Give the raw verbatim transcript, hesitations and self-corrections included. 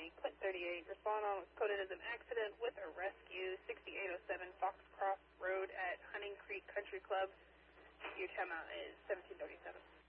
County, Clint thirty-eight. Respond on was coded as an accident with a rescue, sixty-eight oh seven Foxcroft Road at Hunting Creek Country Club. Your timeout is seventeen thirty-seven.